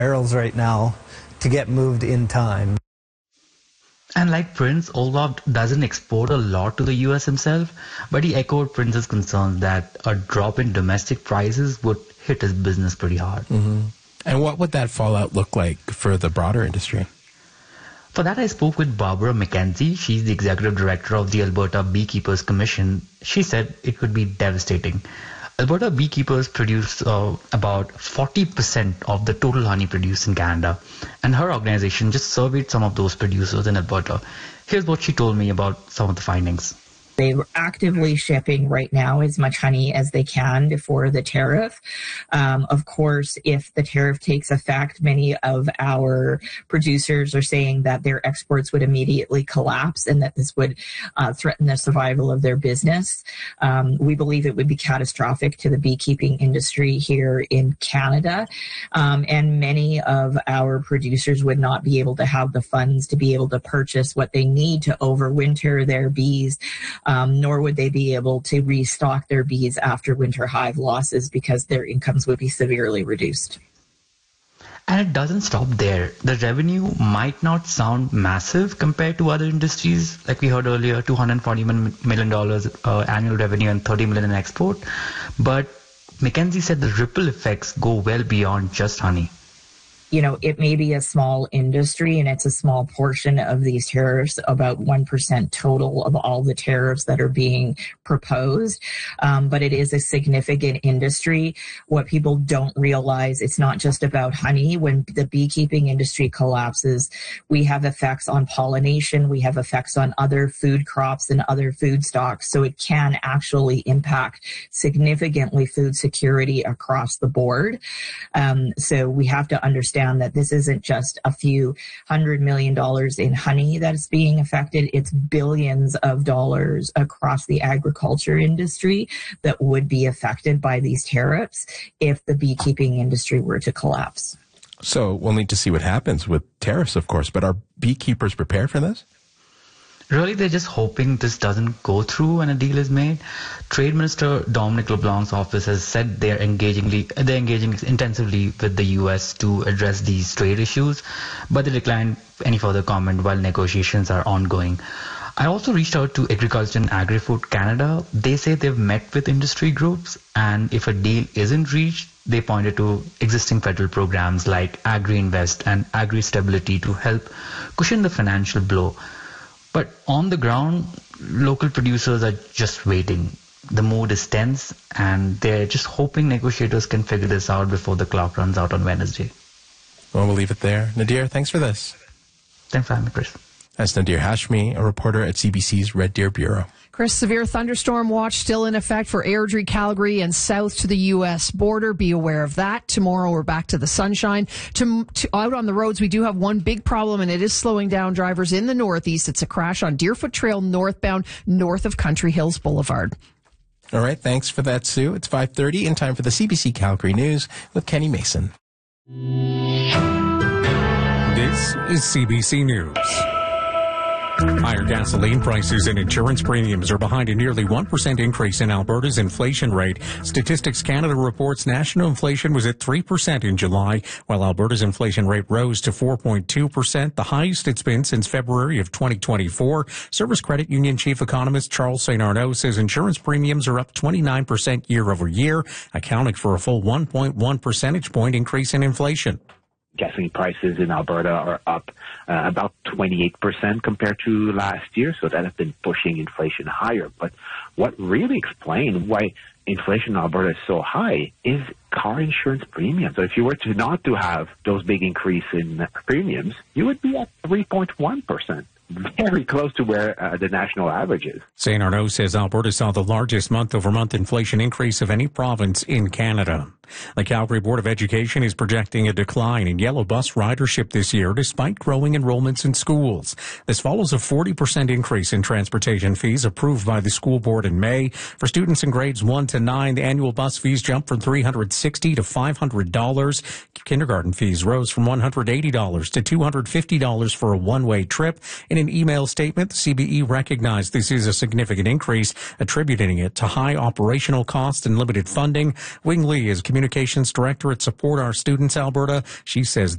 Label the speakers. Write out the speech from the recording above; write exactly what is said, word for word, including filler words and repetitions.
Speaker 1: barrels right now to get moved in time.
Speaker 2: And like Prince, Olaf doesn't export a lot to the U S himself, but he echoed Prince's concerns that a drop in domestic prices would hit his business pretty hard.
Speaker 3: Mm-hmm. And what would that fallout look like for the broader industry?
Speaker 2: For that, I spoke with Barbara McKenzie. She's the executive director of the Alberta Beekeepers Commission. She said it could be devastating. Alberta beekeepers produce uh, about forty percent of the total honey produced in Canada, and her organization just surveyed some of those producers in Alberta. Here's what she told me about some of the findings.
Speaker 4: They're actively shipping right now as much honey as they can before the tariff. Um, of course, if the tariff takes effect, many of our producers are saying that their exports would immediately collapse and that this would uh, threaten the survival of their business. Um, we believe it would be catastrophic to the beekeeping industry here in Canada. Um, and many of our producers would not be able to have the funds to be able to purchase what they need to overwinter their bees. Um, nor would they be able to restock their bees after winter hive losses because their incomes would be severely reduced.
Speaker 2: And it doesn't stop there. The revenue might not sound massive compared to other industries. Like we heard earlier, two hundred forty million dollars uh, annual revenue and thirty million dollars in export. But McKenzie said the ripple effects go well beyond just honey.
Speaker 4: You know, it may be a small industry and it's a small portion of these tariffs, about one percent total of all the tariffs that are being proposed. Um, but it is a significant industry. What people don't realize, it's not just about honey. When the beekeeping industry collapses, we have effects on pollination. We have effects on other food crops and other food stocks. So it can actually impact significantly food security across the board. Um, so we have to understand that this isn't just a few hundred million dollars in honey that is being affected. It's billions of dollars across the agriculture industry that would be affected by these tariffs if the beekeeping industry were to collapse.
Speaker 3: So we'll need to see what happens with tariffs, of course, but are beekeepers prepared for this?
Speaker 2: Really, they're just hoping this doesn't go through when a deal is made. Trade Minister Dominic LeBlanc's office has said they're engagingly, they're engaging intensively with the U S to address these trade issues, but they declined any further comment while negotiations are ongoing. I also reached out to Agriculture and Agri-Food Canada. They say they've met with industry groups, and if a deal isn't reached, they pointed to existing federal programs like Agri-Invest and Agri-Stability to help cushion the financial blow. But on the ground, local producers are just waiting. The mood is tense, and they're just hoping negotiators can figure this out before the clock runs out on Wednesday.
Speaker 3: Well, we'll leave it there. Nadir, thanks for this.
Speaker 2: Thanks for having me, Chris.
Speaker 3: That's Nadir Hashmi, a reporter at C B C's Red Deer Bureau.
Speaker 5: Chris, severe thunderstorm watch still in effect for Airdrie, Calgary, and south to the U S border. Be aware of that. Tomorrow we're back to the sunshine. To, to, out on the roads, we do have one big problem, and it is slowing down drivers in the northeast. It's a crash on Deerfoot Trail northbound, north of Country Hills Boulevard.
Speaker 3: All right, thanks for that, Sue. It's five thirty in time for the C B C Calgary News with Kenny Mason.
Speaker 6: This is C B C News. Higher gasoline prices and insurance premiums are behind a nearly one percent increase in Alberta's inflation rate. Statistics Canada reports national inflation was at three percent in July, while Alberta's inflation rate rose to four point two percent, the highest it's been since February of twenty twenty-four. Service Credit Union chief economist Charles Saint Arnaud says insurance premiums are up twenty-nine percent year over year, accounting for a full one point one percentage point increase in inflation.
Speaker 7: Gasoline prices in Alberta are up uh, about twenty-eight percent compared to last year, so that has been pushing inflation higher. But what really explains why inflation in Alberta is so high is car insurance premiums. So if you were to not to have those big increase in premiums, you would be at three point one percent. Very close to where uh, the national average is.
Speaker 6: Saint Arnaud says Alberta saw the largest month-over-month inflation increase of any province in Canada. The Calgary Board of Education is projecting a decline in yellow bus ridership this year despite growing enrollments in schools. This follows a forty percent increase in transportation fees approved by the school board in May. For students in grades one to nine, the annual bus fees jumped from three hundred sixty dollars to five hundred dollars. Kindergarten fees rose from one hundred eighty dollars to two hundred fifty dollars for a one-way trip. In an email statement, the C B E recognized this is a significant increase, attributing it to high operational costs and limited funding. Wing Lee is communications director at Support Our Students Alberta. She says